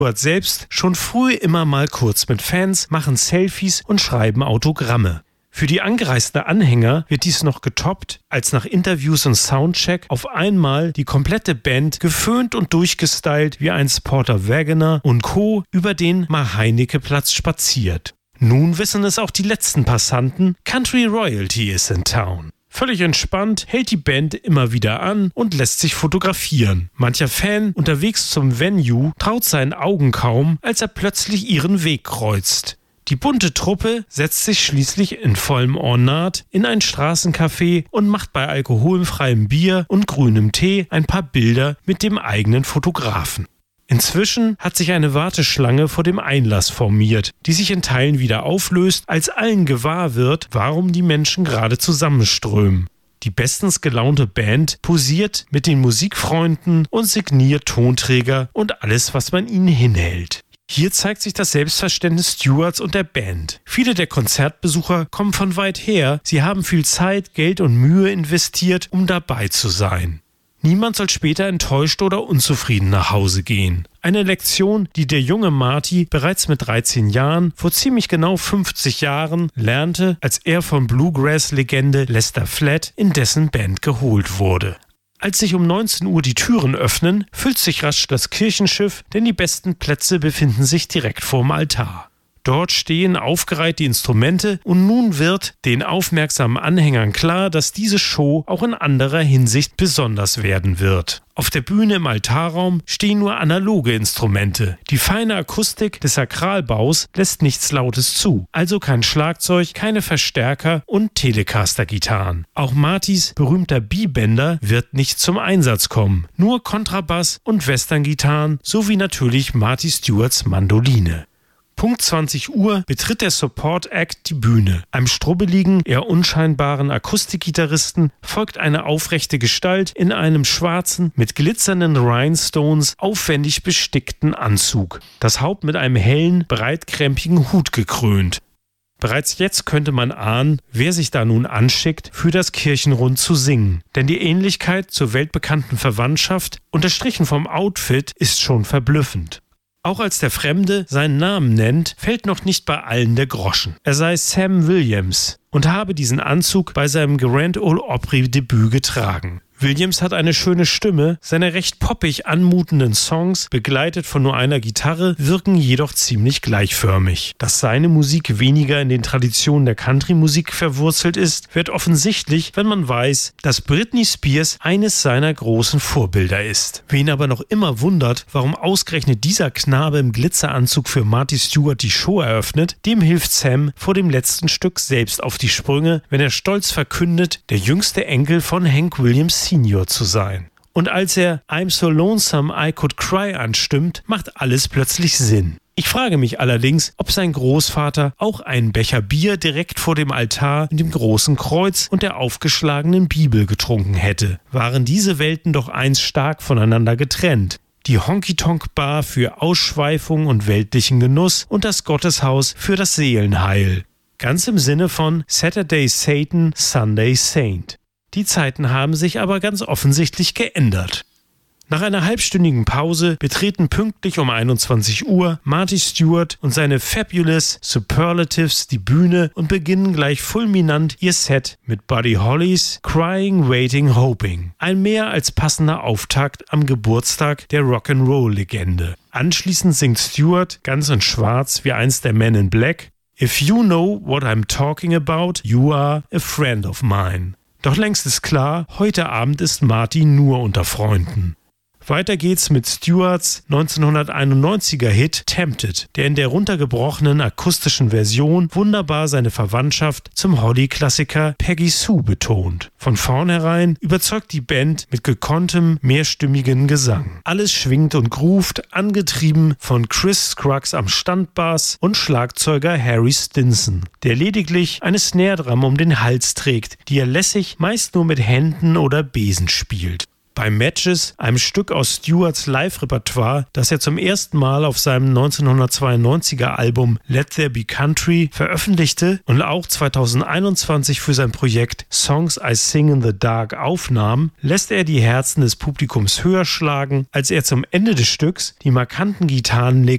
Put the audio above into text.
Stewart selbst schon früh immer mal kurz mit Fans, machen Selfies und schreiben Autogramme. Für die angereisten Anhänger wird dies noch getoppt, als nach Interviews und Soundcheck auf einmal die komplette Band geföhnt und durchgestylt wie einst Porter Wagoner und Co. über den Mar-Heinecke-Platz spaziert. Nun wissen es auch die letzten Passanten, Country Royalty is in town. Völlig entspannt hält die Band immer wieder an und lässt sich fotografieren. Mancher Fan unterwegs zum Venue traut seinen Augen kaum, als er plötzlich ihren Weg kreuzt. Die bunte Truppe setzt sich schließlich in vollem Ornat in ein Straßencafé und macht bei alkoholfreiem Bier und grünem Tee ein paar Bilder mit dem eigenen Fotografen. Inzwischen hat sich eine Warteschlange vor dem Einlass formiert, die sich in Teilen wieder auflöst, als allen gewahr wird, warum die Menschen gerade zusammenströmen. Die bestens gelaunte Band posiert mit den Musikfreunden und signiert Tonträger und alles, was man ihnen hinhält. Hier zeigt sich das Selbstverständnis Stewarts und der Band. Viele der Konzertbesucher kommen von weit her, sie haben viel Zeit, Geld und Mühe investiert, um dabei zu sein. Niemand soll später enttäuscht oder unzufrieden nach Hause gehen. Eine Lektion, die der junge Marty bereits mit 13 Jahren, vor ziemlich genau 50 Jahren, lernte, als er von Bluegrass-Legende Lester Flatt in dessen Band geholt wurde. Als sich um 19 Uhr die Türen öffnen, füllt sich rasch das Kirchenschiff, denn die besten Plätze befinden sich direkt vorm Altar. Dort stehen aufgereiht die Instrumente und nun wird den aufmerksamen Anhängern klar, dass diese Show auch in anderer Hinsicht besonders werden wird. Auf der Bühne im Altarraum stehen nur analoge Instrumente. Die feine Akustik des Sakralbaus lässt nichts Lautes zu, also kein Schlagzeug, keine Verstärker und Telecaster-Gitarren. Auch Martys berühmter B-Bender wird nicht zum Einsatz kommen, nur Kontrabass und Western-Gitarren sowie natürlich Marty Stewarts Mandoline. Punkt 20 Uhr betritt der Support Act die Bühne. Einem strubbeligen, eher unscheinbaren Akustikgitarristen folgt eine aufrechte Gestalt in einem schwarzen, mit glitzernden Rhinestones aufwendig bestickten Anzug. Das Haupt mit einem hellen, breitkrempigen Hut gekrönt. Bereits jetzt könnte man ahnen, wer sich da nun anschickt, für das Kirchenrund zu singen. Denn die Ähnlichkeit zur weltbekannten Verwandtschaft, unterstrichen vom Outfit, ist schon verblüffend. Auch als der Fremde seinen Namen nennt, fällt noch nicht bei allen der Groschen. Er sei Sam Williams und habe diesen Anzug bei seinem Grand Ole Opry Debüt getragen. Williams hat eine schöne Stimme, seine recht poppig anmutenden Songs, begleitet von nur einer Gitarre, wirken jedoch ziemlich gleichförmig. Dass seine Musik weniger in den Traditionen der Country-Musik verwurzelt ist, wird offensichtlich, wenn man weiß, dass Britney Spears eines seiner großen Vorbilder ist. Wen aber noch immer wundert, warum ausgerechnet dieser Knabe im Glitzeranzug für Marty Stewart die Show eröffnet, dem hilft Sam vor dem letzten Stück selbst auf die Sprünge, wenn er stolz verkündet, der jüngste Enkel von Hank Williams Senior zu sein. Und als er I'm so lonesome I could cry anstimmt, macht alles plötzlich Sinn. Ich frage mich allerdings, ob sein Großvater auch einen Becher Bier direkt vor dem Altar mit dem großen Kreuz und der aufgeschlagenen Bibel getrunken hätte. Waren diese Welten doch einst stark voneinander getrennt. Die Honky-Tonk-Bar für Ausschweifung und weltlichen Genuss und das Gotteshaus für das Seelenheil. Ganz im Sinne von Saturday Satan, Sunday Saint. Die Zeiten haben sich aber ganz offensichtlich geändert. Nach einer halbstündigen Pause betreten pünktlich um 21 Uhr Marty Stewart und seine Fabulous Superlatives die Bühne und beginnen gleich fulminant ihr Set mit Buddy Hollys Crying, Waiting, Hoping. Ein mehr als passender Auftakt am Geburtstag der Rock'n'Roll-Legende. Anschließend singt Stewart ganz in Schwarz wie einst der Man in Black: If you know what I'm talking about, you are a friend of mine. Doch längst ist klar, heute Abend ist Marty nur unter Freunden. Weiter geht's mit Stewarts 1991er Hit Tempted, der in der runtergebrochenen akustischen Version wunderbar seine Verwandtschaft zum Holly-Klassiker Peggy Sue betont. Von vornherein überzeugt die Band mit gekonntem, mehrstimmigen Gesang. Alles schwingt und groovt, angetrieben von Chris Scruggs am Standbass und Schlagzeuger Harry Stinson, der lediglich eine Snare-Drum um den Hals trägt, die er lässig meist nur mit Händen oder Besen spielt. Bei Matches, einem Stück aus Stewarts Live-Repertoire, das er zum ersten Mal auf seinem 1992er Album Let There Be Country veröffentlichte und auch 2021 für sein Projekt Songs I Sing in the Dark aufnahm, lässt er die Herzen des Publikums höher schlagen, als er zum Ende des Stücks die markanten Gitarrenlicks